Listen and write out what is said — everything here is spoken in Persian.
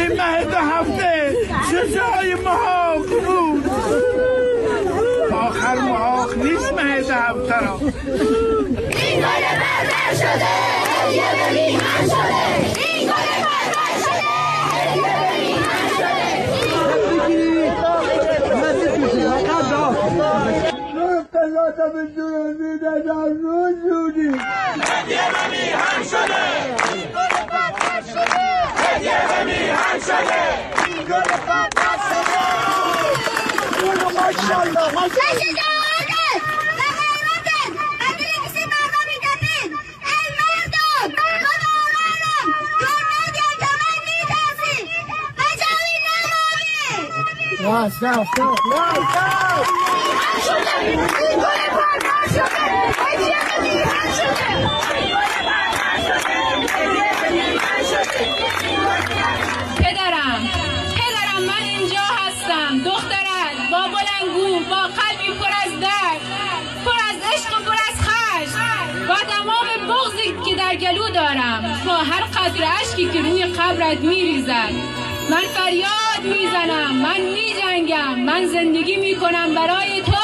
این ماه 2 هفته شجاعی محاق بود. آخر محاق نیست ماه 2 هفته را. این گل بربر شده هدیه به میهن شده. این گل بربر شده هدیه به میهن شده. قضاتا به جنوبی در روز جودی هدیه به میهن شده. این گل بربر شده هدیه به میهن شده. این گل بربر شده. ماشاءالله پدرم من اینجا هستم. دخترت با بلندگو، با قلبی پر از درد، پر از عشق و پر از خشم، با تمام بغضی که در گلو دارم، با هر قطره اشکی که روی قبرت میریزد، من فریاد میزنم، من میجنگم، من زندگی میکنم برای تو.